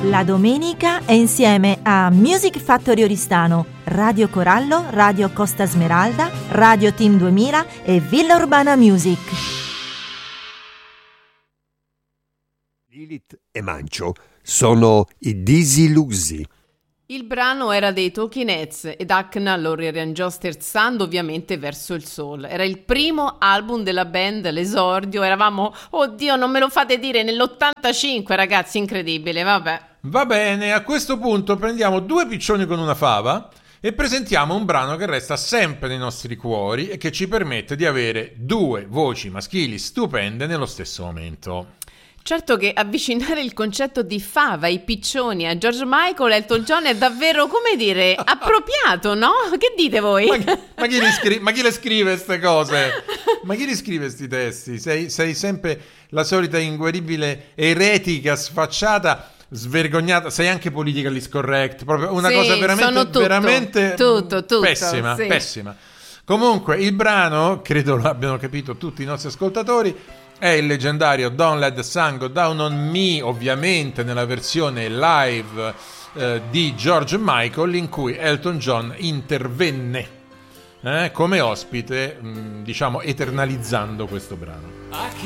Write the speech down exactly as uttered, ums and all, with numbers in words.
La domenica è insieme a Music Factory Oristano, Radio Corallo, Radio Costa Smeralda, Radio Team duemila e Villa Urbana Music. Lilith e Mancio sono i Disillusi. Il brano era dei Talking Heads ed Hackna lo riarrangiò sterzando ovviamente verso il soul. Era il primo album della band, l'esordio. Eravamo, oddio, non me lo fate dire, nell'ottantacinque, ragazzi, incredibile, vabbè. Va bene, a questo punto prendiamo due piccioni con una fava e presentiamo un brano che resta sempre nei nostri cuori e che ci permette di avere due voci maschili stupende nello stesso momento. Certo che avvicinare il concetto di fava, i piccioni a George Michael e Elton John è davvero, come dire, appropriato, no? Che dite voi? Ma, ma, chi, li scri- ma chi le scrive queste cose? Ma chi li scrive questi testi? Sei, sei sempre la solita inguaribile eretica, sfacciata, svergognata. Sei anche politically correct, proprio una sì, cosa veramente, sono tutto, veramente tutto, tutto, pessima, sì. pessima. Comunque il brano, credo lo abbiano capito tutti i nostri ascoltatori, è il leggendario Don't Let the Sun Go Down on Me, ovviamente nella versione live eh, di George Michael, in cui Elton John intervenne eh, come ospite, mh, diciamo eternalizzando questo brano.